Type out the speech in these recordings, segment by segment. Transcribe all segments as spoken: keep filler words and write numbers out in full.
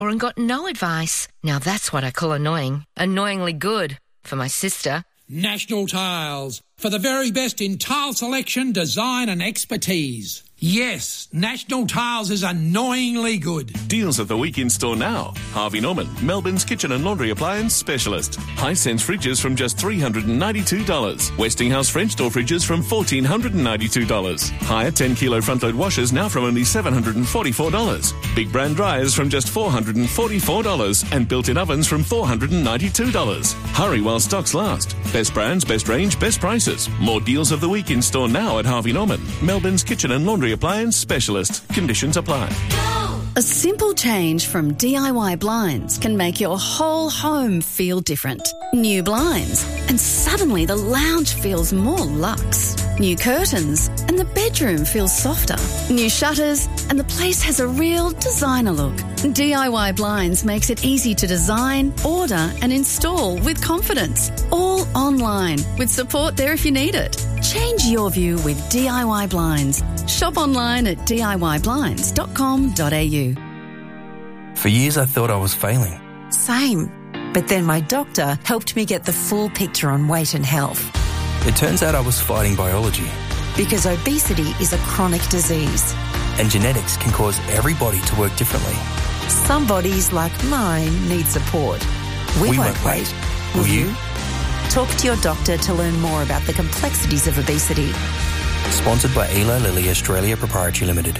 and got no advice. Now that's what I call annoying. Annoyingly good for my sister. National Tiles, for the very best in tile selection, design and expertise. Yes, National Tiles is annoyingly good. Deals of the week in store now. Harvey Norman, Melbourne's kitchen and laundry appliance specialist. Hisense fridges from just three hundred ninety-two dollars. Westinghouse French door fridges from one thousand four hundred ninety-two dollars. Higher ten kilo front load washers now from only seven hundred forty-four dollars. Big brand dryers from just four hundred forty-four dollars. And built-in ovens from four hundred ninety-two dollars. Hurry while stocks last. Best brands, best range, best prices. More deals of the week in store now at Harvey Norman, Melbourne's kitchen and laundry appliance specialist. Conditions apply. A simple change from D I Y blinds can make your whole home feel different. New blinds, and suddenly the lounge feels more luxe. New curtains, and the bedroom feels softer. New shutters, and the place has a real designer look. D I Y Blinds makes it easy to design, order and install with confidence. All online, with support there if you need it. Change your view with D I Y Blinds. Shop online at d i y blinds dot com dot a u. For years I thought I was failing. Same. But then my doctor helped me get the full picture on weight and health. It turns out I was fighting biology. Because obesity is a chronic disease. And genetics can cause every body to work differently. Some bodies, like mine, need support. We, we won't, won't wait. wait. Will you? Talk to your doctor to learn more about the complexities of obesity. Sponsored by Eli Lilly Australia Proprietary Limited.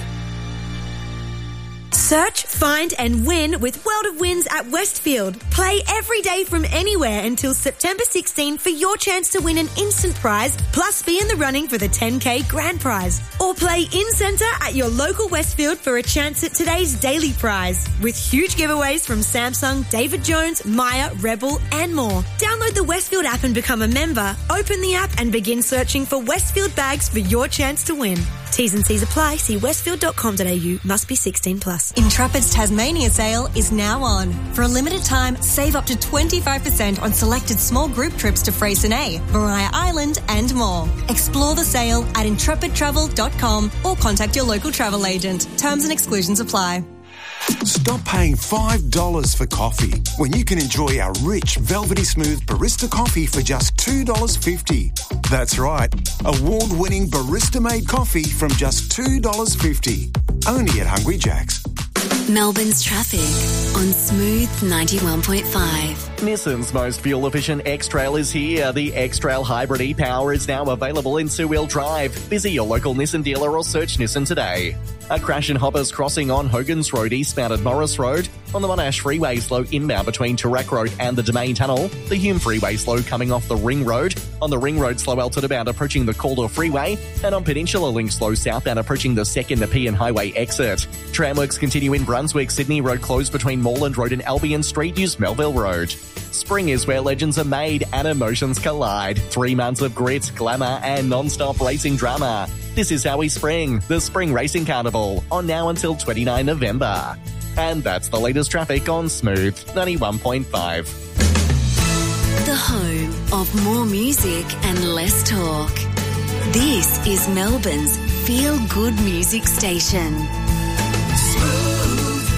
Search, find and win with World of Wins at Westfield. Play every day from anywhere until September sixteenth for your chance to win an instant prize, plus be in the running for the ten K grand prize. Or play in-centre at your local Westfield for a chance at today's daily prize, with huge giveaways from Samsung, David Jones, Maya, Rebel and more. Download the Westfield app and become a member. Open the app and begin searching for Westfield bags for your chance to win. T's and C's apply. See westfield dot com dot a u. Must be sixteen plus. Intrepid's Tasmania sale is now on. For a limited time, save up to twenty-five percent on selected small group trips to Freycinet, Maria Island and more. Explore the sale at intrepid travel dot com or contact your local travel agent. Terms and exclusions apply. Stop paying five dollars for coffee when you can enjoy our rich, velvety smooth barista coffee for just two dollars fifty. That's right, award-winning barista-made coffee from just two dollars fifty. Only at Hungry Jack's. Melbourne's traffic on Smooth ninety-one point five. Nissan's most fuel-efficient X-Trail is here. The X-Trail Hybrid e-Power is now available in two-wheel drive. Visit your local Nissan dealer or search Nissan today. A crash in Hoppers Crossing on Hogan's Road eastbound at Morris Road. On the Monash Freeway, slow inbound between Toorak Road and the Domain Tunnel. The Hume Freeway, slow coming off the Ring Road. On the Ring Road, slow altitude approaching the Calder Freeway. And on Peninsula Link, slow southbound approaching the second Nepean Highway exit. Tramworks continue in Brunswick. Sydney Road closed between Moreland Road and Albion Street. Use Melville Road. Spring is where legends are made and emotions collide. Three months of grit, glamour and non-stop racing drama. This is how we spring, the Spring Racing Carnival, on now until the twenty-ninth of November. And that's the latest traffic on Smooth ninety-one point five. The home of more music and less talk. This is Melbourne's feel-good music station. Smooth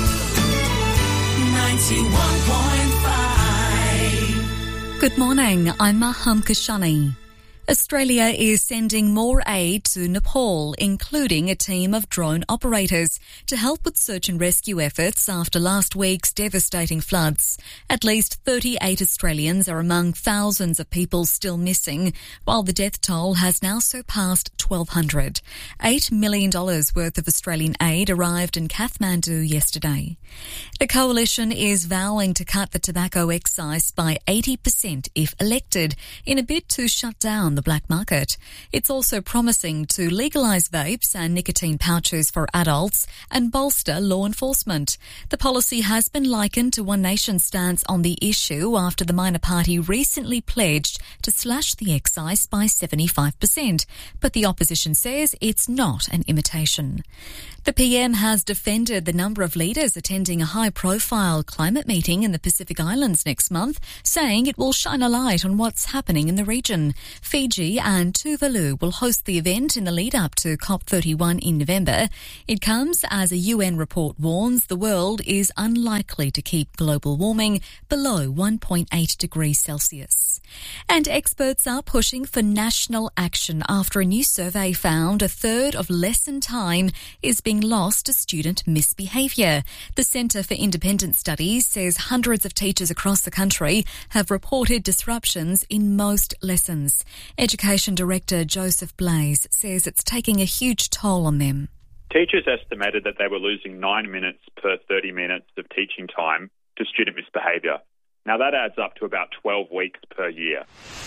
ninety-one point five. Good morning, I'm Maham Kashani. Australia is sending more aid to Nepal, including a team of drone operators, to help with search and rescue efforts after last week's devastating floods. At least thirty-eight Australians are among thousands of people still missing, while the death toll has now surpassed twelve hundred. eight million dollars worth of Australian aid arrived in Kathmandu yesterday. The coalition is vowing to cut the tobacco excise by eighty percent if elected, in a bid to shut down the black market. It's also promising to legalise vapes and nicotine pouches for adults and bolster law enforcement. The policy has been likened to One Nation's stance on the issue after the minor party recently pledged to slash the excise by seventy-five percent, but the opposition says it's not an imitation. The P M has defended the number of leaders attending a high-profile climate meeting in the Pacific Islands next month, saying it will shine a light on what's happening in the region. Fiji and Tuvalu will host the event in the lead-up to COP thirty-one in November. It comes as a U N report warns the world is unlikely to keep global warming below one point eight degrees Celsius. And experts are pushing for national action after a new survey found a third of lesson time is being lost to student misbehaviour. The Centre for Independent Studies says hundreds of teachers across the country have reported disruptions in most lessons. Education Director Joseph Blaze says it's taking a huge toll on them. Teachers estimated that they were losing nine minutes per thirty minutes of teaching time to student misbehaviour. Now that adds up to about twelve weeks per year.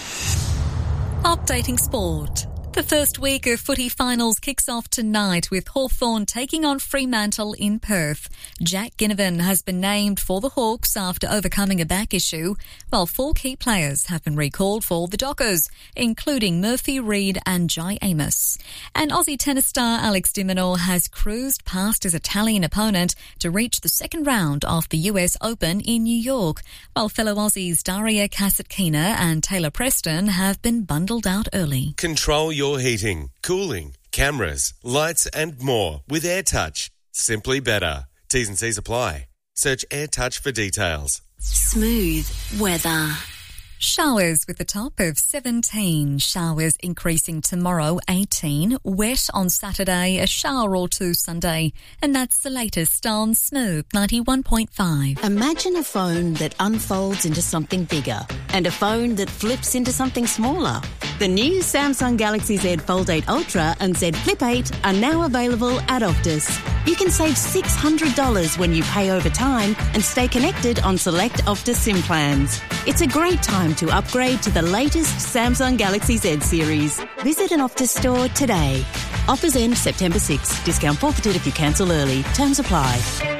Updating sport. The first week of footy finals kicks off tonight with Hawthorn taking on Fremantle in Perth. Jack Ginnivan has been named for the Hawks after overcoming a back issue, while four key players have been recalled for the Dockers, including Murphy Reid and Jai Amos. And Aussie tennis star Alex de Minaur has cruised past his Italian opponent to reach the second round of the U S Open in New York, while fellow Aussies Daria Kasatkina and Taylor Preston have been bundled out early. Control your Your heating, cooling, cameras, lights and more with AirTouch. Simply better. T's and C's apply. Search AirTouch for details. Smooth weather. Showers with a top of seventeen. Showers increasing tomorrow, eighteen. Wet on Saturday, a shower or two Sunday. And that's the latest on Smooth ninety-one point five. Imagine a phone that unfolds into something bigger and a phone that flips into something smaller. The new Samsung Galaxy Z Fold eight Ultra and Z Flip eight are now available at Optus. You can save six hundred dollars when you pay over time and stay connected on select Optus SIM plans. It's a great time to upgrade to the latest Samsung Galaxy Z series. Visit an Optus store today. Offers end September sixth. Discount forfeited if you cancel early. Terms apply.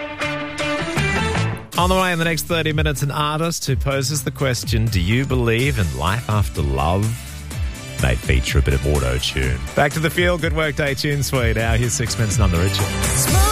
On the way in the next thirty minutes, an artist who poses the question, do you believe in life after love? May feature a bit of auto-tune. Back to the Feel Good Workday Tune Suite. Now here's Sixpence None the Richer.